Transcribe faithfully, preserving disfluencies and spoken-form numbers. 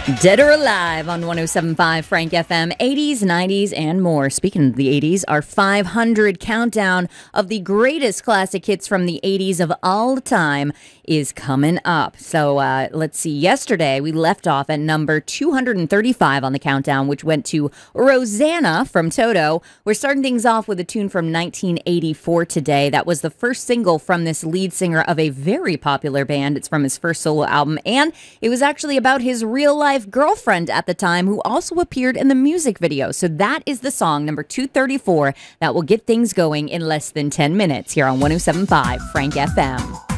Dead or Alive on one oh seven point five Frank F M, eighties, nineties, and more. Speaking of the eighties, our five hundred countdown of the greatest classic hits from the eighties of all time is coming up. So uh, let's see. Yesterday, we left off at number two hundred thirty-five on the countdown, which went to Rosanna from Toto. We're starting things off with a tune from nineteen eighty-four today. That was the first single from this lead singer of a very popular band. It's from his first solo album, and it was actually about his real-life girlfriend at the time who also appeared in the music video. So that is the song, number two thirty-four, that will get things going in less than ten minutes here on one oh seven point five Frank F M.